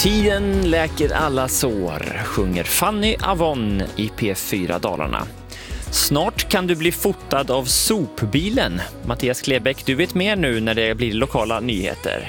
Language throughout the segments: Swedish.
Tiden läker alla sår, sjunger Fanny Avon i P4 Dalarna. Snart kan du bli fotad av sopbilen. Mattias Klebäck, du vet mer nu när det blir lokala nyheter.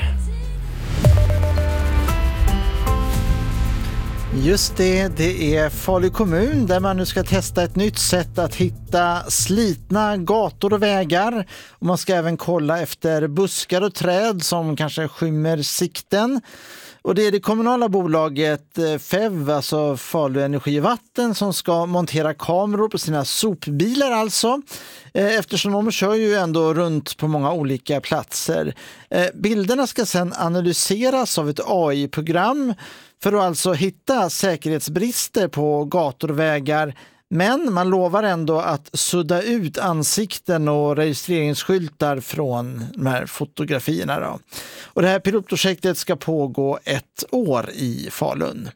Just det är Falu kommun där man nu ska testa ett nytt sätt att hitta slitna gator och vägar. Och man ska även kolla efter buskar och träd som kanske skymmer sikten. Och det är det kommunala bolaget FEV, alltså Falu Energi och Vatten, som ska montera kameror på sina sopbilar alltså. Eftersom de kör ju ändå runt på många olika platser. Bilderna ska sedan analyseras av ett AI-program för att alltså hitta säkerhetsbrister på gator och vägar. Men man lovar ändå att sudda ut ansikten och registreringsskyltar från de här fotografierna då. Och det här pilotprojektet ska pågå 1 år i Falun.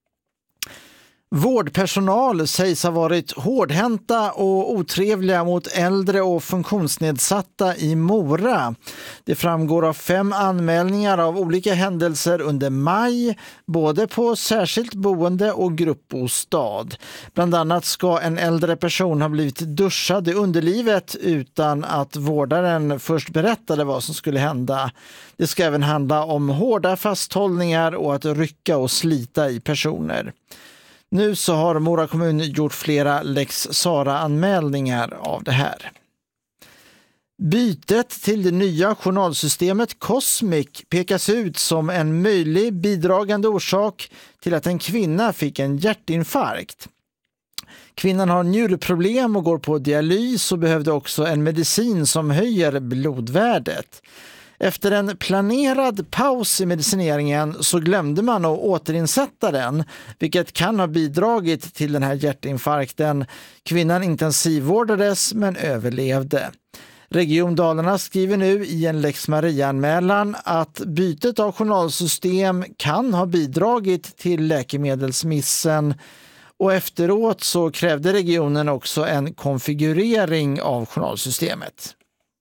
Vårdpersonal sägs ha varit hårdhänta och otrevliga mot äldre och funktionsnedsatta i Mora. Det framgår av 5 anmälningar av olika händelser under maj, både på särskilt boende och gruppbostad. Bland annat ska en äldre person ha blivit duschad i underlivet utan att vårdaren först berättade vad som skulle hända. Det ska även handla om hårda fasthållningar och att rycka och slita i personer. Nu så har Mora kommun gjort flera Lex Sara-anmälningar av det här. Bytet till det nya journalsystemet Cosmic pekas ut som en möjlig bidragande orsak till att en kvinna fick en hjärtinfarkt. Kvinnan har njurproblem och går på dialys och behövde också en medicin som höjer blodvärdet. Efter en planerad paus i medicineringen så glömde man att återinsätta den, vilket kan ha bidragit till den här hjärtinfarkten. Kvinnan intensivvårdades men överlevde. Region Dalarna skriver nu i en Lex Maria-anmälan att bytet av journalsystem kan ha bidragit till läkemedelsmissen, och efteråt så krävde regionen också en konfigurering av journalsystemet.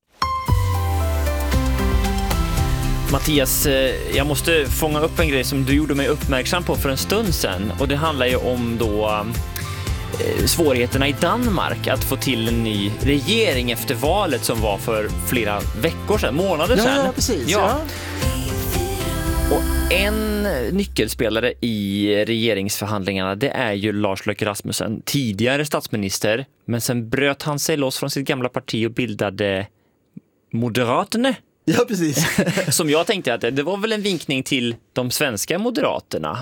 Mattias, jag måste fånga upp en grej som du gjorde mig uppmärksam på för en stund sedan. Och det handlar ju om då svårigheterna i Danmark att få till en ny regering efter valet som var för flera veckor sedan, månader sedan. Ja, precis. Ja. Och en nyckelspelare i regeringsförhandlingarna, det är ju Lars Løkke Rasmussen, tidigare statsminister. Men sen bröt han sig loss från sitt gamla parti och bildade Moderaterna. Ja, precis. Som jag tänkte att det var väl en vinkning till de svenska moderaterna,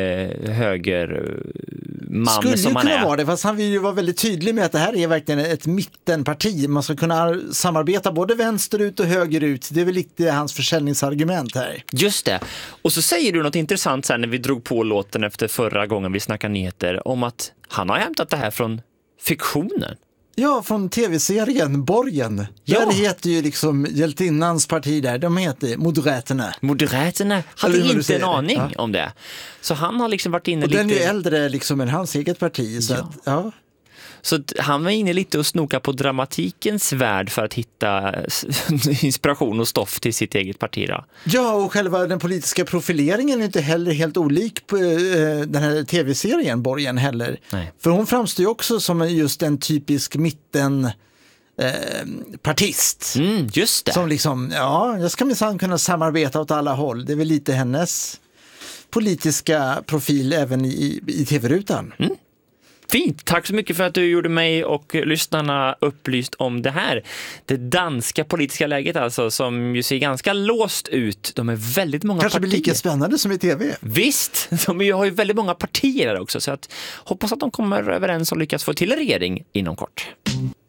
högerman skulle som man är. Skulle kunna vara det, fast han vill ju vara väldigt tydlig med att det här är verkligen ett mittenparti. Man ska kunna samarbeta både vänsterut och högerut. Det är väl lite hans försäljningsargument här. Just det. Och så säger du något intressant sen när vi drog på låten efter förra gången vi snackade nyheter om att han har hämtat det här från fiktionen. Ja, från tv-serien Borgen. Ja. Där heter ju liksom hjältinnans parti där. De heter Moderaterna. Moderaterna hade inte en aning om det. Så han har liksom varit inne och lite... den är ju äldre liksom än hans eget parti. Så, Så han var inne lite och snoka på dramatikens värld för att hitta inspiration och stoff till sitt eget parti då. Ja, och själva den politiska profileringen är inte heller helt olik på den här tv-serien Borgen heller. Nej. För hon framstår ju också som just en typisk mitten partist. Just det. Som liksom, jag ska minsann kunna samarbeta åt alla håll. Det är väl lite hennes politiska profil även i tv-rutan. Fint, tack så mycket för att du gjorde mig och lyssnarna upplyst om det här. Det danska politiska läget alltså, som ju ser ganska låst ut. De är väldigt många kanske partier. Blir lika spännande som i tv. Visst, de har ju väldigt många partier där också. Så att hoppas att de kommer överens och lyckas få till en regering inom kort.